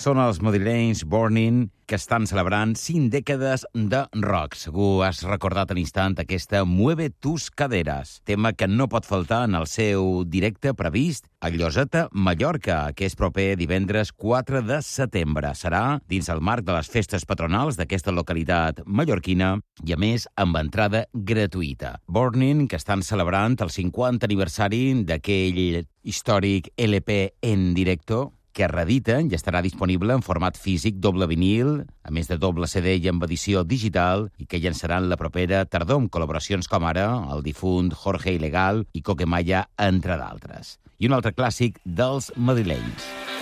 són els madrilenys Burning, que estan celebrant 5 dècades de rock. Segur has recordat a l'instant aquesta Mueve tus caderas, tema que no pot faltar en el seu directe previst a Lloseta, Mallorca, que és proper divendres 4 de setembre. Serà dins el marc de les festes patronals d'aquesta localitat mallorquina i, a més, amb entrada gratuïta. Burning, que estan celebrant el 50 aniversari d'aquell històric LP en directo, que reediten i estarà disponible en format físic doble vinil, a més de doble CD i amb edició digital, i que llançaran la propera tardor amb col·laboracions com ara el difunt Jorge Ilegal i Coquemaya, entre d'altres. I un altre clàssic dels madrilenys.